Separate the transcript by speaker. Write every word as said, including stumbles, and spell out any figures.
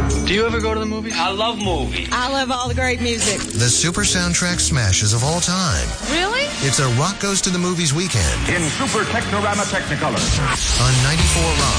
Speaker 1: Do you ever go to the movies?
Speaker 2: I love movies.
Speaker 3: I love all the great music.
Speaker 4: The super soundtrack smashes of all time.
Speaker 3: Really?
Speaker 4: It's a Rock Goes to the Movies weekend.
Speaker 5: In Super Technorama Technicolor.
Speaker 4: On ninety-four Rock.